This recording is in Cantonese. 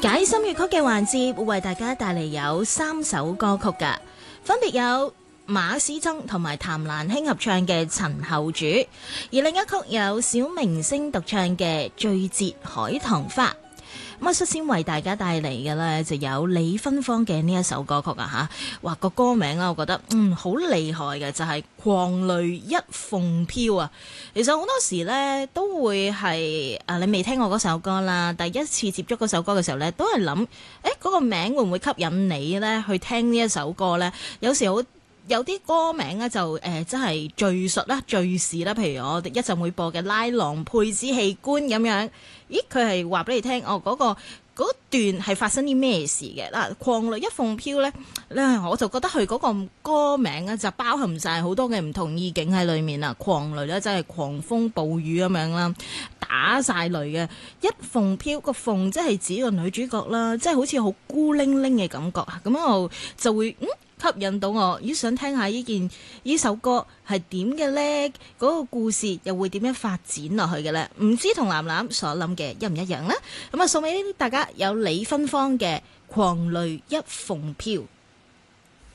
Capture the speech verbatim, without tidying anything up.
解心粵曲嘅環節會為大家帶嚟有三首歌曲㗎，分別有馬師曾同埋譚蘭卿合唱嘅《陳後主》，而另一曲有小明星獨唱嘅《醉折海棠花》。咁啊，率先為大家帶嚟嘅呢，就有李芬芳嘅呢一首歌曲啊吓，哇個歌名啊，我覺得嗯好厲害嘅，就係、是《狂雷一鳳飄》啊。其實好多時呢，都會係啊，你未聽過嗰首歌啦，第一次接觸嗰首歌嘅時候呢，都係諗誒嗰個名會唔會吸引你呢？去聽呢一首歌呢？有時好。有啲歌名咧就誒、呃、真係敘述啦、敘事啦，譬如我哋一陣會播嘅《拉郎配子戲官》咁樣，咦佢係話俾你聽哦嗰、嗰個嗰段係發生啲咩事嘅嗱？《狂雷一鳳飄》咧咧，我就覺得佢嗰個歌名咧就包含晒好多嘅唔同意境喺裏面啦。狂雷咧真係狂風暴雨咁樣啦，打晒雷嘅。一鳳飄個鳳即係指個女主角啦，即係好似好孤零零嘅感覺啊，咁我就會嗯。吸引到我，咦想聽下呢件呢首歌係點嘅呢？嗰、嗰個故事又會點樣發展落去嘅呢？唔知同藍藍所諗嘅一唔一樣呢？咁啊，送俾大家有李芬芳嘅《狂雷一鳳飄》。